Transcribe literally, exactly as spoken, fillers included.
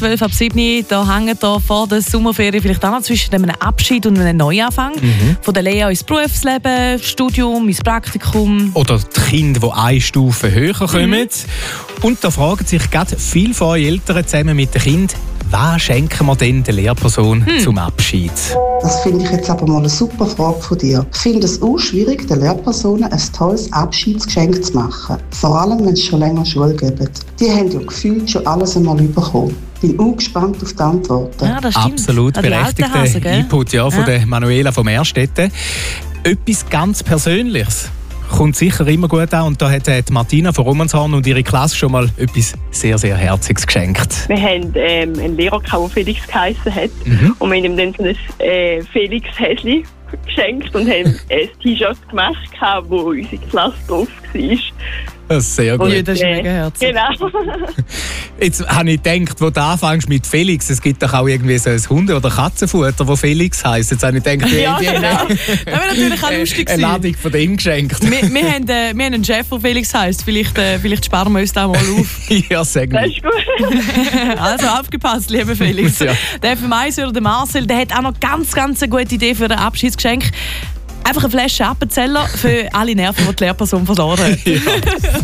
zwölf ab sieben, da hängen da vor der Sommerferien vielleicht auch noch zwischen einem Abschied und einem Neuanfang. Mhm. Von der Lea ins Berufsleben, Studium, ins Praktikum. Oder die Kinder, die eine Stufe höher kommen. Mhm. Und da fragen sich gerade viele von euch Eltern zusammen mit den Kindern, was schenken wir denn der Lehrperson hm. zum Abschied? Das finde ich jetzt aber mal eine super Frage von dir. Ich finde es auch schwierig, den Lehrpersonen ein tolles Abschiedsgeschenk zu machen. Vor allem, wenn es schon länger Schule gibt. Die haben ja gefühlt schon alles einmal bekommen. Ich bin auch gespannt auf die Antworten. Ja, das stimmt. Absolut berechtigter Input ja, von ja. der Manuela vom Erstetten. Etwas ganz Persönliches kommt sicher immer gut an. Und da hat die Martina von Romanshorn und ihre Klasse schon mal etwas sehr, sehr Herziges geschenkt. Wir haben ähm, einen Lehrer, der Felix geheissen hat. Mhm. Und wir haben ihm dann so ein äh, Felix-Häschen geschenkt und haben ein T-Shirt gemacht, wo unsere Klasse drauf war. Das ist sehr gut. Und, das ist mega herzig. Genau. Jetzt habe ich gedacht, wo du anfängst mit Felix, es gibt doch auch irgendwie so ein Hunde- oder Katzenfutter, das Felix heisst. Jetzt habe ich gedacht, ja, genau. Das wäre natürlich auch lustig eine Ladung von dem geschenkt. Wir, wir, haben, äh, wir haben einen Chef, der Felix heisst. Vielleicht, äh, vielleicht sparen wir uns da mal auf. Ja, sag mal. Das ist gut. Also aufgepasst, lieber Felix. Ja. Der F M eins oder der Marcel, der hat auch noch ganz, ganz eine gute Idee für ein Abschiedsgeschenk. Einfach eine Flasche Appenzeller für alle Nerven, die die Lehrperson verloren hat. Ja.